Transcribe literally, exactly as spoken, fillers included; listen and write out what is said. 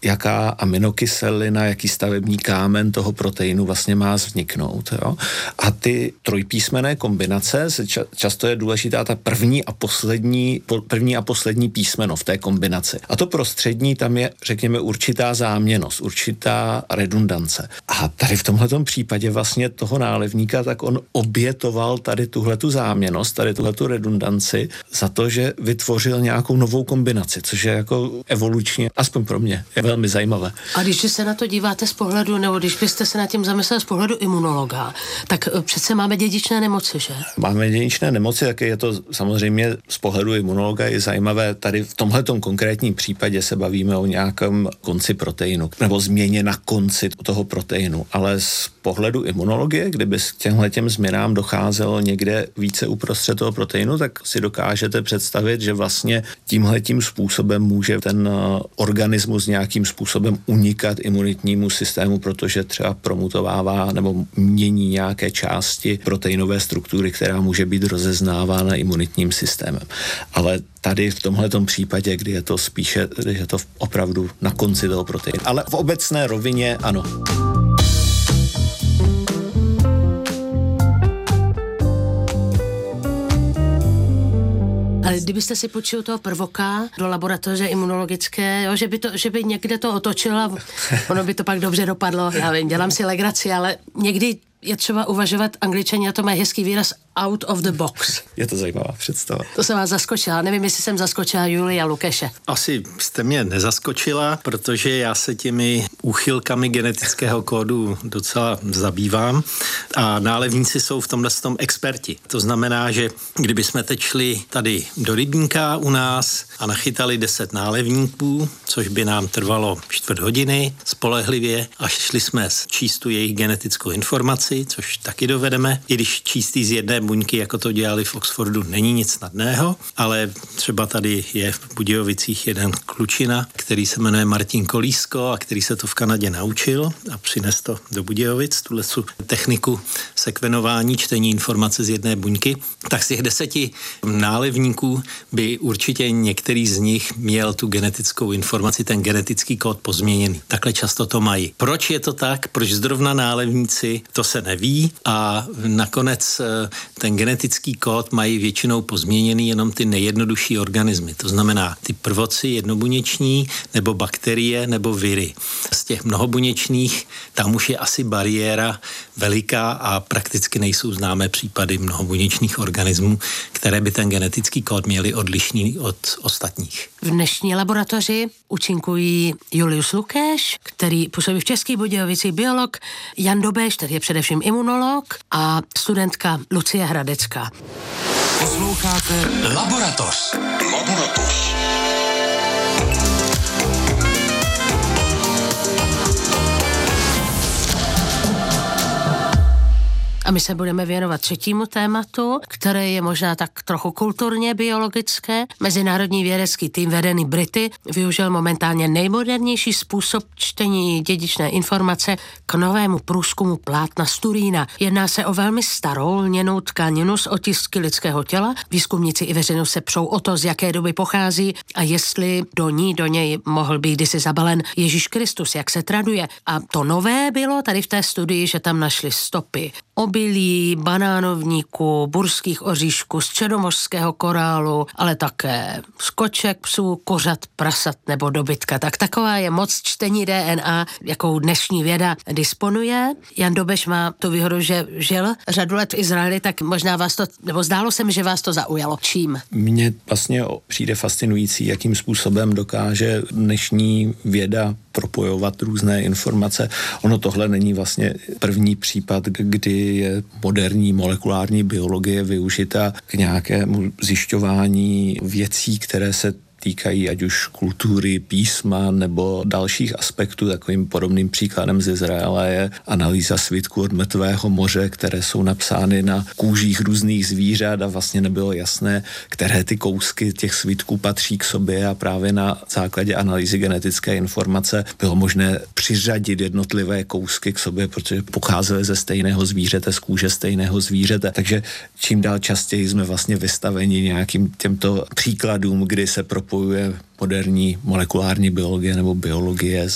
jaká aminokyselina, jaký stavební kámen toho proteinu vlastně má vzniknout. Jo? A ty trojpísmenné kombinace, se ča- často je důležitá ta první a poslední, po, první a poslední písmeno v té kombinaci. A to prostřední, tam je, řekněme, určitá záměnnost, určitá redundance. A tady v tomhletom případě vlastně toho nálevníka, tak on obětoval tady tuhletu záměnnost, tady tuhletu redundanci za to, že vytvořil nějakou novou kombinaci, což je jako evolučně, aspoň pro mě, je velmi zajímavé. A když se na to díváte z pohledu, nebo když byste se nad tím zamysleli z pohledu imunologa, tak přece máme dědičné nemoci, že? Máme dědičné nemoci, tak je to samozřejmě z pohledu imunologa je zajímavé. Tady v tomhletom konkrétním případě se bavíme o nějakém konci proteinu, nebo změně na konci toho proteinu, ale z pohledu imunologie, kdyby s těmhletěm změnám docházelo někde více uprostřed toho proteinu, tak si dokážete představit, že vlastně tímhletím způsobem může ten organismus nějakým způsobem unikat imunitnímu systému, protože třeba promutovává nebo mění nějaké části proteinové struktury, která může být rozeznávána imunitním systémem. Ale tady v tomhletom případě, kdy je to spíše, kdy je to opravdu na konci toho proteinu. Ale v obecné rovině ano. Ale kdybyste si počil toho prvoka do laboratoře imunologické, jo, že, by to, že by někde to otočil a ono by to pak dobře dopadlo. Já vím, dělám si legraci, ale někdy je třeba uvažovat, Angličani, a to mají hezký výraz, out of the box. Je to zajímavá představa. To jsem vás zaskočila. Nevím, jestli jsem zaskočila Julii a Lukeše. Asi jste mě nezaskočila, protože já se těmi úchylkami genetického kódu docela zabývám a nálevníci jsou v tomhle tom experti. To znamená, že kdybychom teď šli tady do rybníka u nás a nachytali deset nálevníků, což by nám trvalo čtvrt hodiny spolehlivě, a šli jsme číst tu jejich genetickou informaci, což taky dovedeme, i když číst z jedné buňky, jako to dělali v Oxfordu, není nic snadného, ale třeba tady je v Budějovicích jeden klučina, který se jmenuje Martin Kolísko a který se to v Kanadě naučil a přines to do Budějovic, tuhle techniku sekvenování, čtení informace z jedné buňky. Tak z těch deseti nálevníků by určitě některý z nich měl tu genetickou informaci, ten genetický kód pozměněný. Takhle často to mají. Proč je to tak? Proč zrovna nálevníci? To se neví a nakonec ten genetický kód mají většinou pozměněný jenom ty nejjednodušší organismy. To znamená ty prvoci jednobuněční nebo bakterie nebo viry. Z těch mnohobuněčných tam už je asi bariéra veliká a prakticky nejsou známé případy mnohobuněčných organismů, které by ten genetický kód měly odlišný od ostatních. V dnešní laboratoři účinkují Julius Lukeš, který působí v Českých Budějovicích, biolog, Jan Dobeš, který je především imunolog, a studentka Lucie Hradecká. Posloucháte Laboratoř. Laboratoř. A my se budeme věnovat třetímu tématu, které je možná tak trochu kulturně biologické. Mezinárodní vědecký tým vedený Brity využil momentálně nejmodernější způsob čtení dědičné informace k novému průzkumu plátna z Turína. Jedná se o velmi starou lněnou tkaninu z otisky lidského těla. Výzkumníci i veřejnost se přou o to, z jaké doby pochází a jestli do ní, do něj mohl být kdysi zabalen Ježíš Kristus, jak se traduje. A to nové bylo tady v té studii, že tam našli stopy obilí, banánovníků, burských oříšků, středomořského korálu, ale také z koček, psů, kořat, prasat nebo dobytka. Tak taková je moc čtení D N A, jakou dnešní věda disponuje. Jan Dobeš má tu výhodu, že žil řadu let v Izraeli, tak možná vás to, nebo zdálo se mi, že vás to zaujalo. Čím? Mně vlastně přijde fascinující, jakým způsobem dokáže dnešní věda propojovat různé informace. Ono tohle není vlastně první případ, kdy je moderní molekulární biologie využita k nějakému zjišťování věcí, které se týkají ať už kultury, písma nebo dalších aspektů. Takovým podobným příkladem z Izraele je analýza svitků od mrtvého moře, které jsou napsány na kůžích různých zvířat a vlastně nebylo jasné, které ty kousky těch svitků patří k sobě, a právě na základě analýzy genetické informace bylo možné přiřadit jednotlivé kousky k sobě, protože pocházely ze stejného zvířete, z kůže stejného zvířete. Takže čím dál častěji jsme vlastně vystaveni nějakým těmto příkladům, kdy se propojuje moderní molekulární biologie nebo biologie